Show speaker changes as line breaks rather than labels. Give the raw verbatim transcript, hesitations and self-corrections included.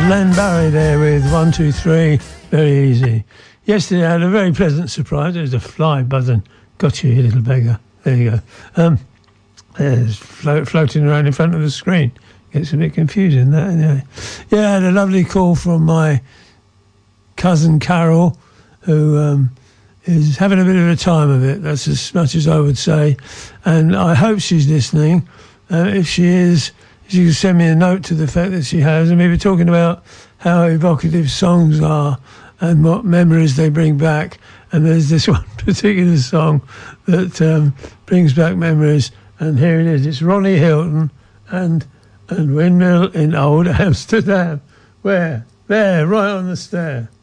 Len Barry there with one, two, three, very easy. Yesterday I had a very pleasant surprise. There's a fly buzzing. Got you, you little beggar. There you go. Um, it's float, floating around in front of the screen. It's a bit confusing, that, anyway. Yeah, I had a lovely call from my cousin Carol, who um, is having a bit of a time of it. That's as much as I would say. And I hope she's listening. Uh, if she is, she can send me a note to the fact that she has. And we were talking about how evocative songs are and what memories they bring back. And there's this one particular song that um, brings back memories. And here it is. It's Ronnie Hilton and and Windmill in Old Amsterdam. Where? There, right on the stair.